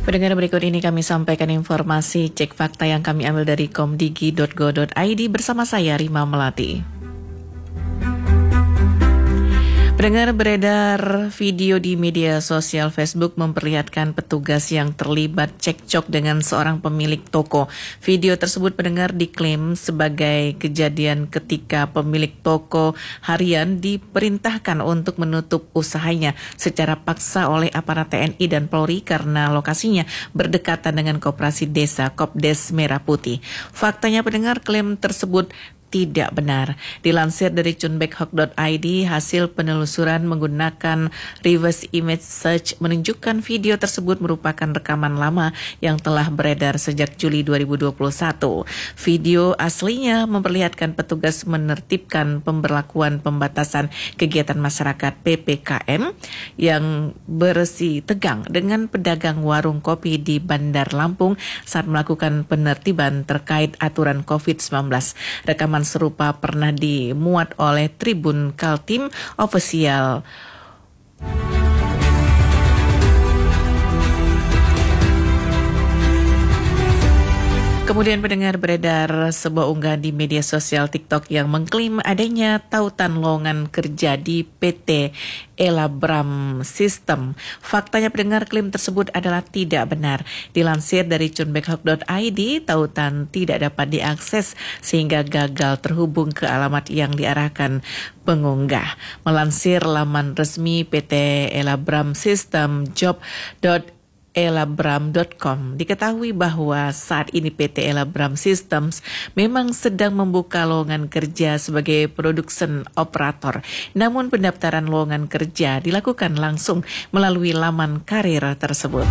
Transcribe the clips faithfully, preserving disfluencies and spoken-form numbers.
Pendengar, berikut ini kami sampaikan informasi cek fakta yang kami ambil dari komdigi dot go dot i d bersama saya Rima Melati. Pendengar, beredar video di media sosial Facebook memperlihatkan petugas yang terlibat cekcok dengan seorang pemilik toko. Video tersebut, pendengar, diklaim sebagai kejadian ketika pemilik toko harian diperintahkan untuk menutup usahanya secara paksa oleh aparat T N I dan Polri karena lokasinya berdekatan dengan Koperasi Desa Kopdes Merah Putih. Faktanya, pendengar, klaim tersebut tidak benar. Dilansir dari cunbekhok dot i d, hasil penelusuran menggunakan reverse image search menunjukkan video tersebut merupakan rekaman lama yang telah beredar sejak Juli dua ribu dua puluh satu. Video aslinya memperlihatkan petugas menertibkan pemberlakuan pembatasan kegiatan masyarakat P P K M yang bersih tegang dengan pedagang warung kopi di Bandar Lampung saat melakukan penertiban terkait aturan covid sembilan belas. Rekaman serupa pernah dimuat oleh Tribun Kaltim Official. Kemudian, pendengar, beredar sebuah unggahan di media sosial TikTok yang mengklaim adanya tautan lowongan kerja di P T Elabram System. Faktanya, pendengar, klaim tersebut adalah tidak benar. Dilansir dari cunbekhok dot i d, tautan tidak dapat diakses sehingga gagal terhubung ke alamat yang diarahkan pengunggah. Melansir laman resmi P T Elabram System job dot elabram dot com, diketahui bahwa saat ini P T Elabram Systems memang sedang membuka lowongan kerja sebagai production operator. Namun pendaftaran lowongan kerja dilakukan langsung melalui laman karir tersebut.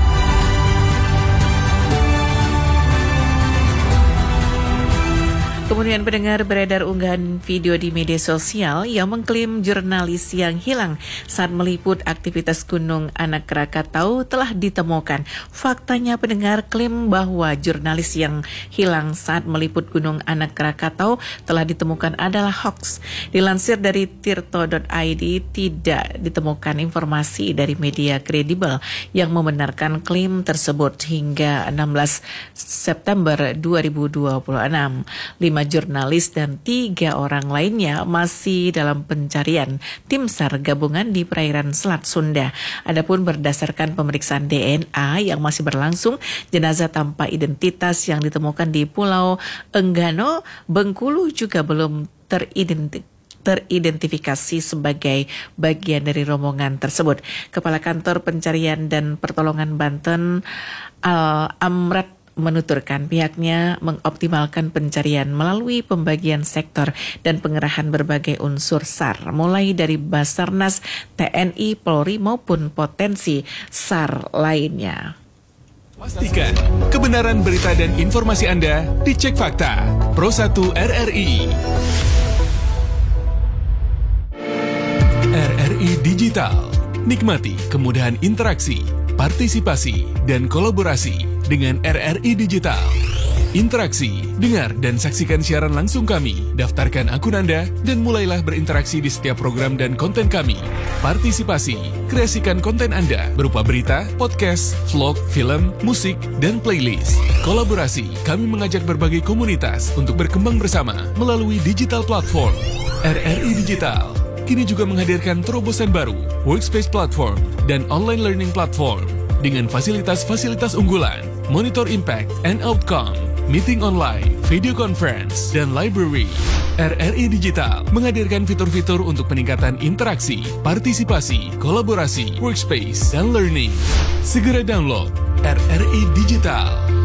Kemudian, pendengar, beredar unggahan video di media sosial yang mengklaim jurnalis yang hilang saat meliput aktivitas Gunung Anak Krakatau telah ditemukan. Faktanya, pendengar, klaim bahwa jurnalis yang hilang saat meliput Gunung Anak Krakatau telah ditemukan adalah hoax. Dilansir dari tirto dot i d, tidak ditemukan informasi dari media kredibel yang membenarkan klaim tersebut hingga enam belas September dua ribu dua puluh enam. Lima jurnalis dan tiga orang lainnya masih dalam pencarian tim SAR gabungan di perairan Selat Sunda. Adapun berdasarkan pemeriksaan D N A yang masih berlangsung, jenazah tanpa identitas yang ditemukan di Pulau Enggano, Bengkulu juga belum teridentifikasi. teridentifikasi sebagai bagian dari rombongan tersebut. Kepala Kantor Pencarian dan Pertolongan Banten, Al-Amrat, menuturkan pihaknya mengoptimalkan pencarian melalui pembagian sektor dan pengerahan berbagai unsur SAR, mulai dari Basarnas, T N I, Polri maupun potensi SAR lainnya. Pastikan kebenaran berita dan informasi Anda dicek fakta. Pro satu R R I. R R I Digital. Nikmati kemudahan interaksi, partisipasi, dan kolaborasi dengan R R I Digital. Interaksi, dengar, dan saksikan siaran langsung kami. Daftarkan akun Anda dan mulailah berinteraksi di setiap program dan konten kami. Partisipasi, kreasikan konten Anda berupa berita, podcast, vlog, film, musik, dan playlist. Kolaborasi, kami mengajak berbagai komunitas untuk berkembang bersama melalui digital platform. R R I Digital kini juga menghadirkan terobosan baru, workspace platform, dan online learning platform dengan fasilitas-fasilitas unggulan, monitor impact and outcome, meeting online, video conference, dan library. R R I Digital menghadirkan fitur-fitur untuk peningkatan interaksi, partisipasi, kolaborasi, workspace, dan learning. Segera download R R I Digital.